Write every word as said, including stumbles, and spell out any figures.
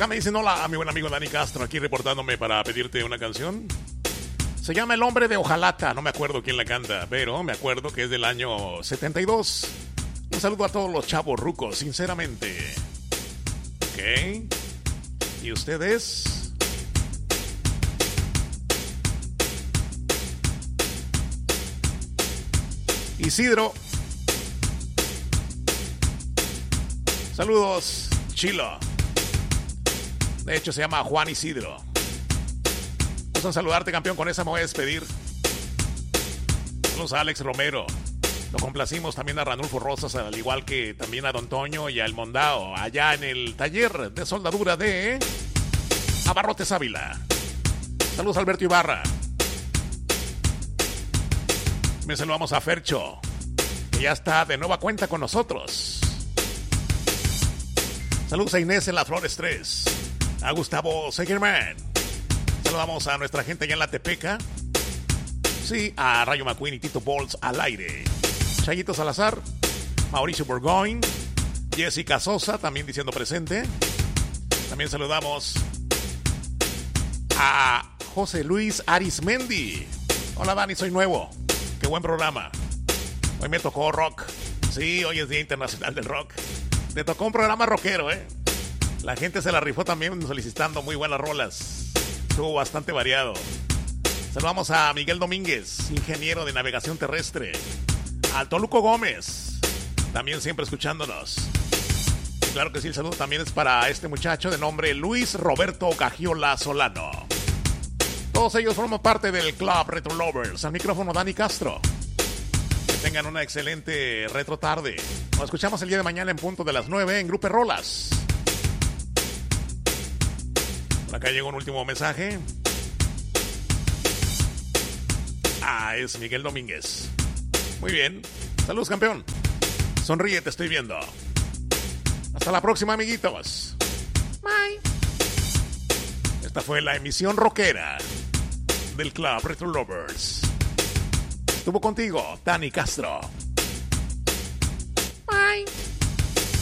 acá me dicen, hola, mi buen amigo Dani Castro, aquí reportándome para pedirte una canción. Se llama El Hombre de Ojalata, no me acuerdo quién la canta, pero me acuerdo que es del año setenta y dos. Un saludo a todos los chavos rucos, sinceramente. Ok. ¿Y ustedes? Isidro. Saludos, Chilo. De hecho, se llama Juan Isidro. Gusto en saludarte, campeón. Con esa me voy a despedir. Saludos a Alex Romero. Lo complacimos también a Ranulfo Rosas, al igual que también a Don Toño y a El Mondao, allá en el taller de soldadura de Abarrotes Ávila. Saludos a Alberto Ibarra. Me saludamos a Fercho, que ya está de nueva cuenta con nosotros. Saludos a Inés en las Flores tres. A Gustavo Segerman. Saludamos a nuestra gente allá en la Tepeca. Sí, a Rayo McQueen y Tito Bolts al aire. Chayito Salazar, Mauricio Burgoyne, Jessica Sosa también diciendo presente. También saludamos a José Luis Arismendi. Hola Dani, soy nuevo. Qué buen programa. Hoy me tocó rock. Sí, hoy es Día Internacional del Rock. Te tocó un programa rockero, ¿eh? La gente se la rifó también solicitando muy buenas rolas. Estuvo bastante variado. Saludamos a Miguel Domínguez, ingeniero de navegación terrestre. Al Toluco Gómez, también siempre escuchándonos. Y claro que sí, el saludo también es para este muchacho de nombre Luis Roberto Gagiola Solano. Todos ellos forman parte del Club Retro Lovers. Al micrófono Dani Castro. Que tengan una excelente retro tarde. Nos escuchamos el día de mañana en punto de las nueve en Grupo Rolas. Por acá llegó un último mensaje. Ah, es Miguel Domínguez. Muy bien. Saludos, campeón. Sonríe, te estoy viendo. Hasta la próxima, amiguitos. Bye. Esta fue la emisión rockera del Club Retro Lovers. Estuvo contigo, Dani Castro.